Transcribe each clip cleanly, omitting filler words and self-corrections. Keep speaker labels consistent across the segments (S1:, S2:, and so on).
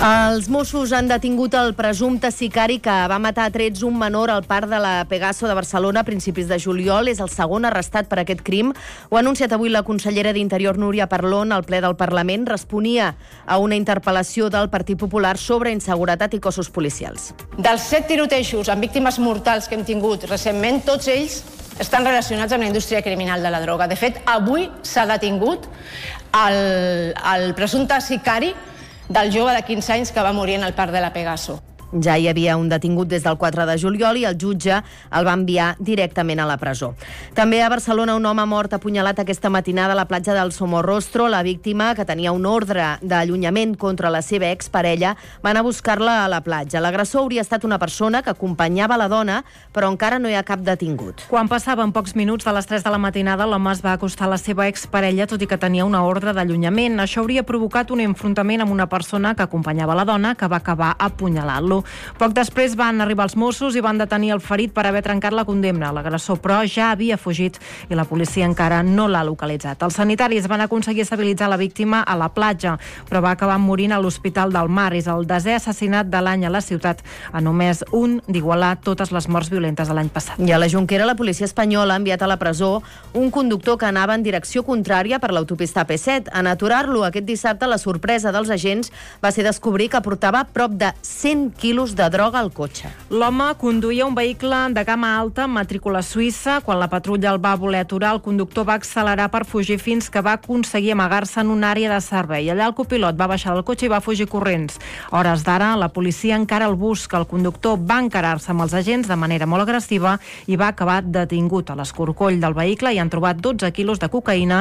S1: Els Mossos han detingut el presumpte sicari que va matar a trets un menor al parc de la Pegaso de Barcelona a principis de juliol. És el segon arrestat per aquest crim. Ho ha anunciat avui la consellera d'Interior, Núria Parlon, al ple del Parlament. Responia a una interpel·lació del Partit Popular sobre inseguretat i cossos policials.
S2: Dels 7 tirotejos amb víctimes mortals que hem tingut recentment, tots ells estan relacionats amb la indústria criminal de la droga. De fet, avui s'ha detingut el presumpte sicari del jove de 15 anys que va morir en el parc de la Pegaso.
S1: Ja hi havia un detingut des del 4 de juliol i el jutge el va enviar directament a la presó. També a Barcelona un home mort apunyalat aquesta matinada a la platja del Somorrostro. La víctima, que tenia un ordre d'allunyament contra la seva exparella, va anar a buscar-la a la platja. L'agressor hauria estat una persona que acompanyava la dona, però encara no hi ha cap detingut.
S3: Quan passaven pocs minuts de les 3 de la matinada, l'home es va acostar a la seva exparella, tot i que tenia una ordre d'allunyament. Això hauria provocat un enfrontament amb una persona que acompanyava la dona, que va acabar apunyalant-lo. Poc després van arribar els Mossos i van detenir el ferit per haver trencat la condemna. L'agressor, però, ja havia fugit i la policia encara no l'ha localitzat. Els sanitaris van aconseguir estabilitzar la víctima a la platja, però va acabar morint a l'Hospital del Mar. És el 10è assassinat de l'any a la ciutat, a només un d'igualar totes les morts violentes de l'any passat.
S1: I a la Jonquera, la policia espanyola ha enviat a la presó un conductor que anava en direcció contrària per l'autopista P7. En aturar-lo aquest dissabte, la sorpresa dels agents va ser descobrir que portava prop de 100 quilos de droga al cotxe.
S3: L'home conduïa un vehicle de gamma alta amb matrícula suïssa. Quan la patrulla el va voler aturar, el conductor va accelerar per fugir fins que va aconseguir amagar-se en una àrea de servei. Allà el copilot va baixar del cotxe i va fugir corrents. Hores d'ara, la policia encara el busca. El conductor va encarar-se amb els agents de manera molt agressiva i va acabar detingut. A l'escorcoll del vehicle hi han trobat 12 quilos de cocaïna,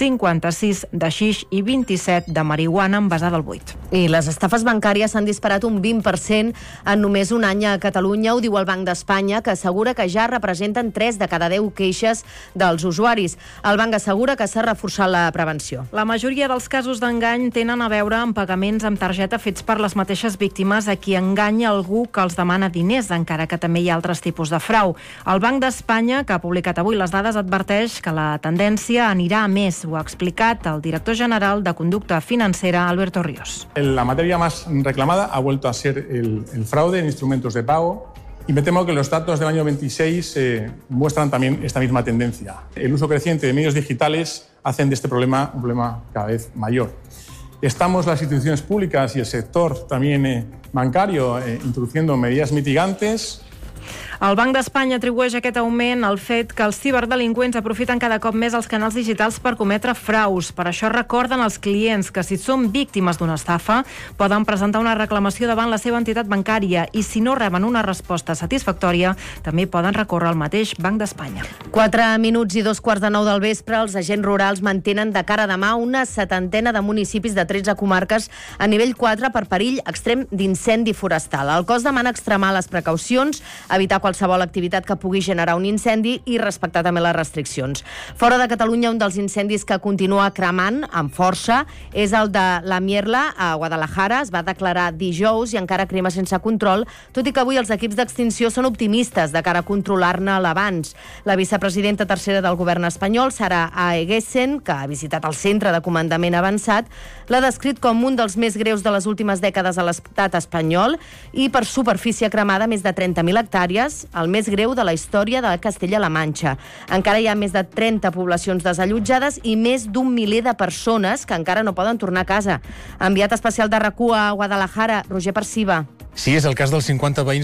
S3: 56 de xix i 27 de marihuana envasada al buit.
S1: I les estafes bancàries s'han disparat un 20% en només un any a Catalunya. Ho diu el Banc d'Espanya, que assegura que ja representen 3 de cada 10 queixes dels usuaris. El banc assegura que s'ha reforçat la prevenció.
S3: La majoria dels casos d'engany tenen a veure amb pagaments amb targeta fets per les mateixes víctimes a qui enganya algú que els demana diners, encara que també hi ha altres tipus de frau. El Banc d'Espanya, que ha publicat avui les dades, adverteix que la tendència anirà a més. Ho ha explicat el director general de Conducta Financera, Alberto Ríos.
S4: La materia más reclamada ha vuelto a ser el fraude en instrumentos de pago, y me temo que los datos del año 26 muestran también esta misma tendencia. El uso creciente de medios digitales hacen de este problema un problema cada vez mayor. Estamos las instituciones públicas y el sector también bancario introduciendo medidas mitigantes.
S3: El Banc d'Espanya atribueix aquest augment al fet que els ciberdelinqüents aprofiten cada cop més els canals digitals per cometre fraus. Per això recorden als clients que si són víctimes d'una estafa poden presentar una reclamació davant la seva entitat bancària i si no reben una resposta satisfactòria també poden recórrer al mateix Banc d'Espanya.
S1: 4 minuts i 2:15 del vespre, els agents rurals mantenen de cara a demà una 70ena de municipis de 13 comarques a nivell 4 per perill extrem d'incendi forestal. El cos demana extremar les precaucions, evitar qualsevol activitat que pugui generar un incendi i respectar també les restriccions. Fora de Catalunya, un dels incendis que continua cremant amb força és el de la Mierla a Guadalajara. Es va declarar dijous i encara crema sense control, tot i que avui els equips d'extinció són optimistes de cara a controlar-ne l'abans. La vicepresidenta tercera del govern espanyol, Sara Aeguesen, que ha visitat el centre de comandament avançat, l'ha descrit com un dels més greus de les últimes dècades a l'estat espanyol i per superfície cremada més de 30.000 hectàrees, el més greu de la història de Castella-La Manxa. Encara hi ha més de 30 poblacions desallotjades i més d'1 miler de persones que encara no poden tornar a casa. Enviat especial de RAC1 a Guadalajara, Roger Perciba.
S5: Sí, és el cas dels 50 veïns